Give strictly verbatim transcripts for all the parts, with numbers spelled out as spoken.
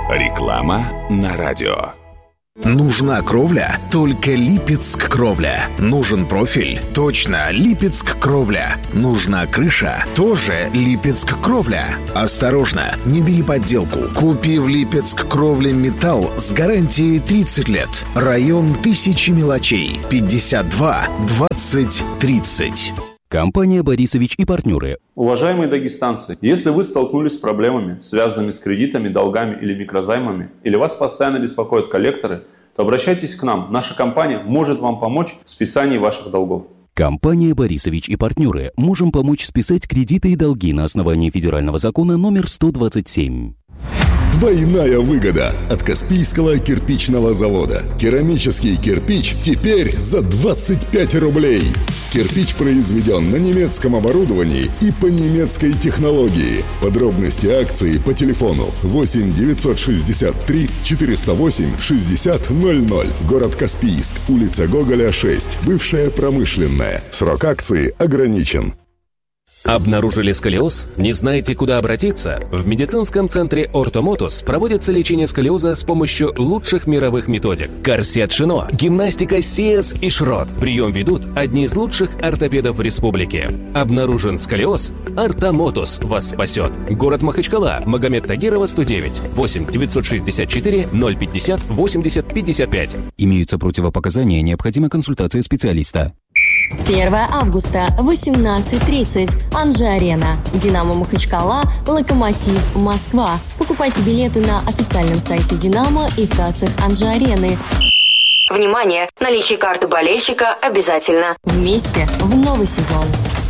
Реклама на радио. Нужна кровля? Только Липецк кровля. Нужен профиль? Точно, Липецк кровля. Нужна крыша? Тоже Липецк кровля. Осторожно, не бери подделку. Купи в Липецк кровля металл с гарантией тридцать лет. Район Тысячи мелочей. пятьдесят два двадцать тридцать. Компания «Борисович и партнеры». Уважаемые дагестанцы, если вы столкнулись с проблемами, связанными с кредитами, долгами или микрозаймами, или вас постоянно беспокоят коллекторы, то обращайтесь к нам. Наша компания может вам помочь в списании ваших долгов. Компания «Борисович и партнеры». Можем помочь списать кредиты и долги на основании федерального закона номер сто двадцать семь. Двойная выгода от Каспийского кирпичного завода. Керамический кирпич теперь за двадцать пять рублей. Кирпич произведен на немецком оборудовании и по немецкой технологии. Подробности акции по телефону восемь девятьсот шестьдесят три четыреста восемь шестьдесят ноль ноль. Город Каспийск, улица Гоголя, шесть. Бывшая промышленная. Срок акции ограничен. Обнаружили сколиоз? Не знаете, куда обратиться? В медицинском центре «Ортомотус» проводится лечение сколиоза с помощью лучших мировых методик. Корсет Шино, гимнастика Сиэс и Шрот. Прием ведут одни из лучших ортопедов в республике. Обнаружен сколиоз? «Ортомотус» вас спасет. Город Махачкала, Магомед Тагирова, сто девять. восемь девятьсот шестьдесят четыре ноль пятьдесят восемьдесят пятьдесят пять. Имеются противопоказания, необходима консультация специалиста. первого августа, восемнадцать тридцать. Анжи-Арена. Динамо Махачкала, Локомотив Москва. Покупайте билеты на официальном сайте Динамо и в кассах Анжи-Арены. Внимание! Наличие карты болельщика обязательно. Вместе в новый сезон.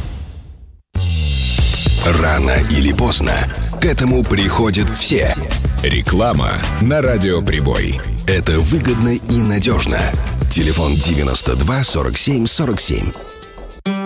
Рано или поздно к этому приходят все. Реклама на радио «Прибой». Это выгодно и надежно. Телефон девяносто два сорок семь сорок семь.